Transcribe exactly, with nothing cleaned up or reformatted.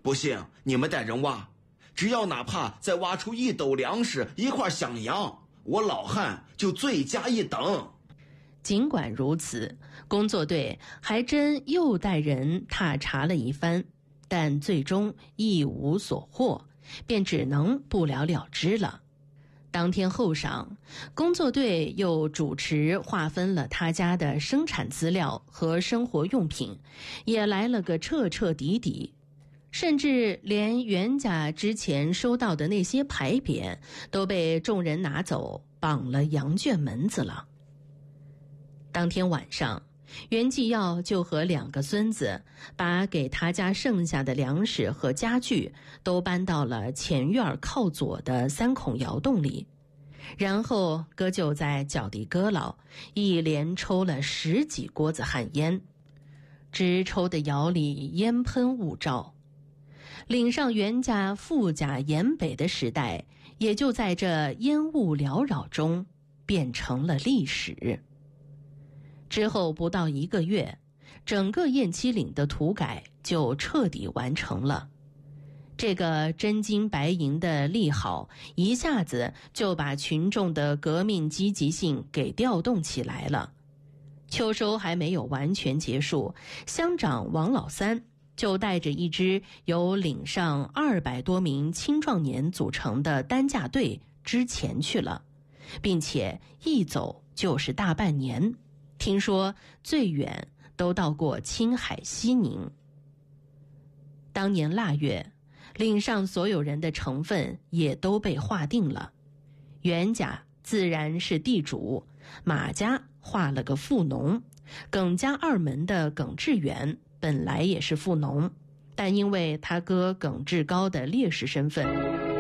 不行，你们带人挖，只要哪怕再挖出一斗粮食，一块响羊，我老汉就罪加一等。 尽管如此，工作队还真又带人踏查了一番，但最终一无所获，便只能不了了之了。当天后晌，工作队又主持划分了他家的生产资料和生活用品，也来了个彻彻底底，甚至连袁家之前收到的那些牌匾都被众人拿走，绑了羊圈门子了。当天晚上，袁继耀就和两个孙子把给他家剩下的粮食和家具都搬到了前院靠左的三孔窑洞里，然后哥就在脚地搁牢，一连抽了十几锅子旱烟，直抽的窑里烟喷雾罩。岭上袁家富甲严北的时代，也就在这烟雾缭绕中变成了历史。之后不到一个月，整个雁栖岭的土改就彻底完成了。这个真金白银的利好，一下子就把群众的革命积极性给调动起来了。秋收还没有完全结束，乡长王老三就带着一支由岭上二百多名青壮年组成的担架队支前去了，并且一走就是大半年，听说最远都到过青海西宁。当年腊月，岭上所有人的成分也都被划定了。袁家自然是地主，马家划了个富农，耿家二门的耿志远本来也是富农，但因为他哥耿志高的烈士身份，